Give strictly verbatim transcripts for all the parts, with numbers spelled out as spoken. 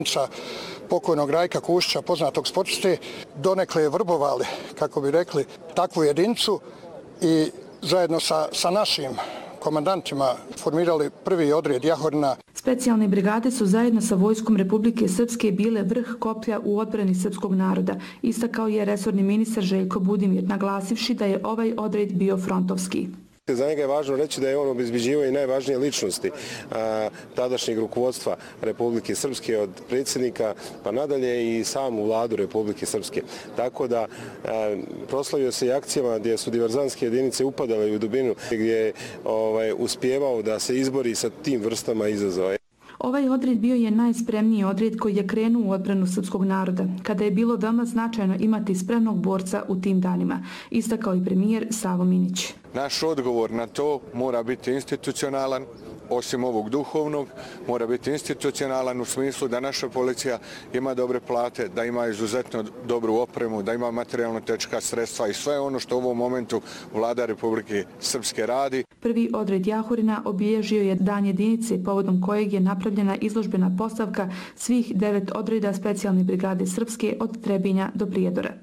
pokojnog Rajka Kušića, poznatog sportiste, donekle vrbovali, kako bi rekli, takvu jedinicu i zajedno sa, sa našim komandantima formirali prvi odred Jahorina. Specijalne brigade su zajedno sa Vojskom Republike Srpske bile vrh koplja u odbrani srpskog naroda, istakao je resorni ministar Željko Budimir, naglasivši da je ovaj odred bio frontovski. Za njega je važno reći da je on obezbeđivao i najvažnije ličnosti a, tadašnjeg rukovodstva Republike Srpske, od predsjednika pa nadalje i samu vladu Republike Srpske. Tako da a, proslavio se i akcijama gdje su diverzantske jedinice upadale u dubinu, gdje je ovaj, uspjevao da se izbori sa tim vrstama izazova. Ovaj odred bio je najspremniji odred koji je krenuo u odbranu srpskog naroda, kada je bilo veoma značajno imati spremnog borca u tim danima, istakao i premijer Savo Minić. Naš odgovor na to mora biti institucionalan, osim ovog duhovnog, mora biti institucionalan u smislu da naša policija ima dobre plate, da ima izuzetno dobru opremu, da ima materijalno-tehnička sredstva i sve ono što u ovom momentu vlada Republike Srpske radi. Prvi odred Jahorina obilježio je dan jedinice, povodom kojeg je napravljena izložbena postavka svih devet odreda specijalne brigade Srpske od Trebinja do Prijedora.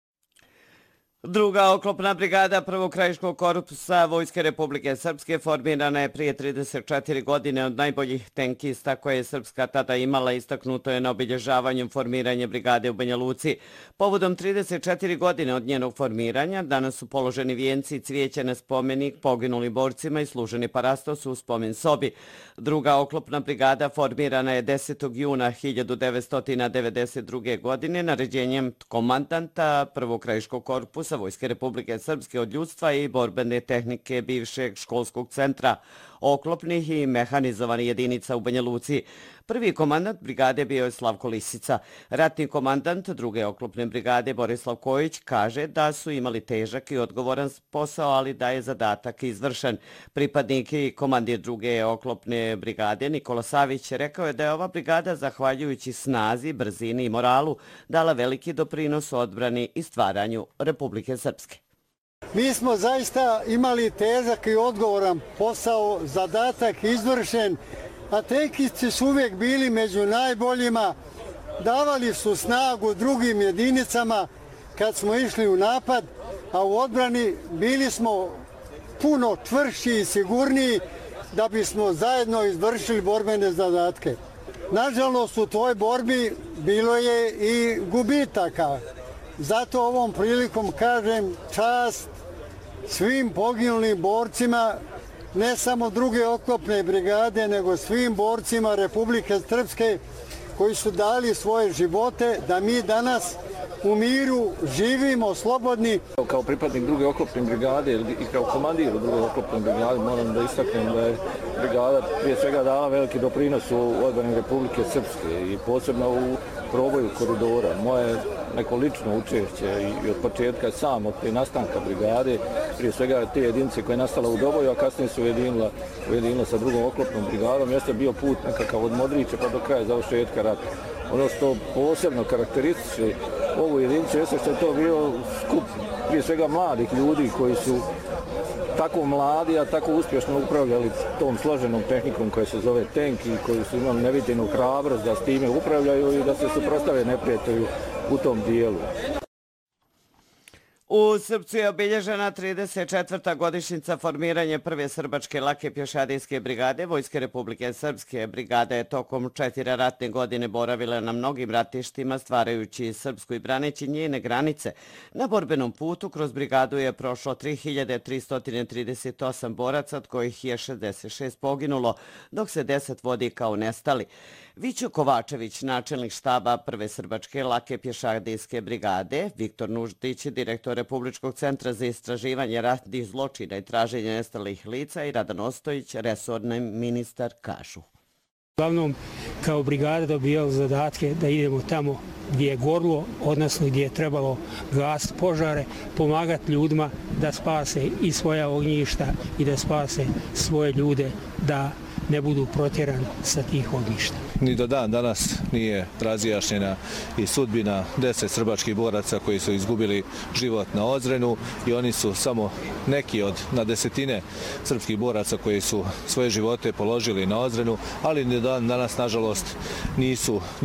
Druga oklopna brigada prvog krajiškog korpusa Vojske Republike Srpske formirana je prije trideset četiri godine od najboljih tenkista koje je Srpska tada imala, istaknuto je na obilježavanju formiranja brigade u Banja Luci. Povodom trideset četiri godine od njenog formiranja danas su položeni vijenci i cvijeće na spomenik poginulim borcima i služeni parastos u spomen sobi. Druga oklopna brigada formirana je desetog juna hiljadu devetsto devedeset druge. godine naređenjem komandanta prvog krajiškog korpusa Vojske Republike Srpske od ljudstva i borbene tehnike bivšeg školskog centra oklopnih i mehanizovanih jedinica u Banja Luci. Prvi komandant brigade bio je Slavko Lisica. Ratni komandant druge oklopne brigade Borislav Kojić kaže da su imali težak i odgovoran posao, ali da je zadatak izvršen. Pripadnik i komandir druge oklopne brigade Nikola Savić rekao je da je ova brigada, zahvaljujući snazi, brzini i moralu, dala veliki doprinos odbrani i stvaranju Republike Srpske. Mi smo zaista imali težak i odgovoran posao, zadatak izvršen, a tenkisti su uvijek bili među najboljima, davali su snagu drugim jedinicama kad smo išli u napad, a u odbrani bili smo puno čvršći i sigurniji da bismo zajedno izvršili borbene zadatke. Nažalost, u toj borbi bilo je i gubitaka. Zato ovom prilikom kažem čast svim poginulim borcima, ne samo druge oklopne brigade, nego svim borcima Republike Srpske koji su dali svoje živote da mi danas u miru živimo slobodni. Kao pripadnik druge oklopne brigade i kao komandir druge oklopne brigade moram da istaknem da je brigada prije svega dala veliki doprinos u odbrani Republike Srpske i posebno u proboju koridora. Moje neko lično učešće i od početka sam od te nastanka brigade, prije svega te jedinice koje je nastala u Doboju, a kasnije su ujedinila, ujedinila sa drugom oklopnom brigadom, jeste bio put nekakav od Modrića pa do kraja završetka rata. Ono što posebno karakterističe ovu jedinicu jeste što je to bio skup prije svega mladih ljudi koji su tako mladi, a tako uspješno upravljali tom složenom tehnikom koja se zove tenk i koji su imali neviđenu hrabrost da s time upravljaju i da se suprotstave neprijatelju u tom dijelu. U Srpcu je obilježena trideset četvrta godišnjica formiranja prve srbačke lake pješadijske brigade Vojske Republike Srpske. Brigada je tokom četiri ratne godine boravila na mnogim ratištima, stvarajući Srpsku i braneći njene granice. Na borbenom putu kroz brigadu je prošlo tri hiljade tristo trideset osam boraca, od kojih je šezdeset šest poginulo, dok se deset vodi kao nestali. Vićo Kovačević, načelnik štaba prve srbačke lake pješadijske brigade, Viktor Nuždić, direktor Republičkog centra za istraživanje ratnih zločina i traženje nestalih lica i Radan Ostojić, resorni ministar, kažu. Uglavnom, kao brigada dobijali zadatke da idemo tamo gdje je gorlo, odnosno gdje je trebalo gasiti požare, pomagati ljudima da spase i svoja ognjišta i da spase svoje ljude da ne budu protjerani sa tih ognjišta. Ni do dan danas nije razjašnjena i sudbina deset srbačkih boraca koji su izgubili život na Ozrenu i oni su samo neki od na desetine srpskih boraca koji su svoje živote položili na Ozrenu, ali ni do dan danas nažalost nisu